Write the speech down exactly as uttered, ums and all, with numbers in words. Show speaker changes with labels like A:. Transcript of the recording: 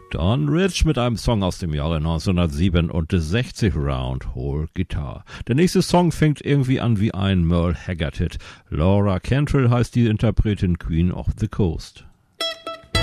A: Don Rich mit einem Song aus dem Jahre neunzehnhundertsiebenundsechzig, Round Hole Guitar. Der nächste Song fängt irgendwie an wie ein Merle Haggard-Hit. Laura Cantrell heißt die Interpretin, Queen of the Coast.